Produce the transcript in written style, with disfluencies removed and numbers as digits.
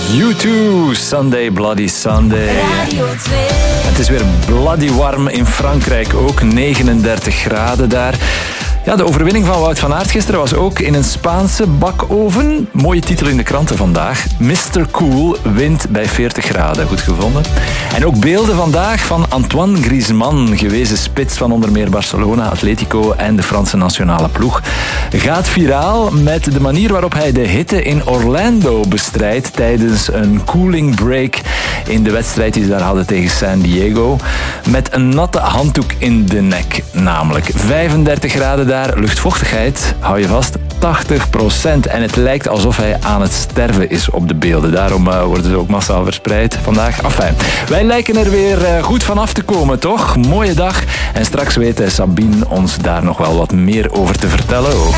U2, Sunday Bloody Sunday. Radio 2. Het is weer bloody warm in Frankrijk, ook 39 graden daar. Ja, de overwinning van Wout van Aert gisteren was ook in een Spaanse bakoven. Mooie titel in de kranten vandaag. Mr. Cool wint bij 40 graden. Goed gevonden. En ook beelden vandaag van Antoine Griezmann, gewezen spits van onder meer Barcelona, Atletico en de Franse nationale ploeg. Gaat viraal met de manier waarop hij de hitte in Orlando bestrijdt tijdens een cooling break in de wedstrijd die ze daar hadden tegen San Diego. Met een natte handdoek in de nek namelijk. 35 graden daar, luchtvochtigheid, hou je vast, 80%. En het lijkt alsof hij aan het sterven is op de beelden. Daarom worden ze ook massaal verspreid vandaag. Enfin, wij lijken er weer goed van af te komen, toch? Mooie dag. En straks weet Sabine ons daar nog wel wat meer over te vertellen ook.